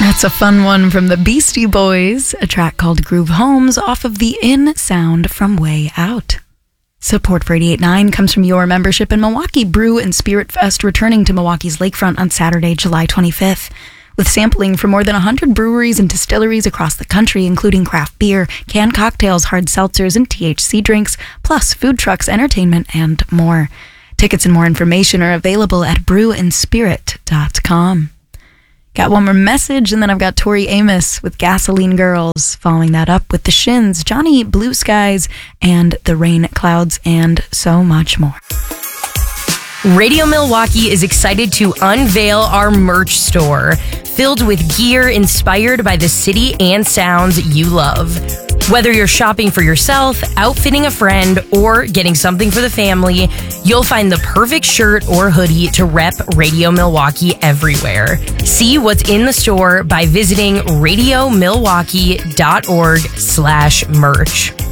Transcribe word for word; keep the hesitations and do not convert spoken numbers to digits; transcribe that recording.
That's a fun one from the Beastie Boys, a track called Groove Homes off of the In Sound from Way Out. Support for eighty-eight point nine comes from your membership in Milwaukee Brew and Spirit Fest, returning to Milwaukee's lakefront on Saturday, July twenty-fifth. With sampling from more than one hundred breweries and distilleries across the country, including craft beer, canned cocktails, hard seltzers, and T H C drinks, plus food trucks, entertainment, and more. Tickets and more information are available at brew and spirit dot com. Got one more message, and then I've got Tori Amos with Gasoline Girls, following that up with The Shins, Johnny Blue Skies, and The Rain Clouds, and so much more. Radio Milwaukee is excited to unveil our merch store, filled with gear inspired by the city and sounds you love. Whether you're shopping for yourself, outfitting a friend, or getting something for the family, you'll find the perfect shirt or hoodie to rep Radio Milwaukee everywhere. See what's in the store by visiting radio milwaukee dot org slash merch.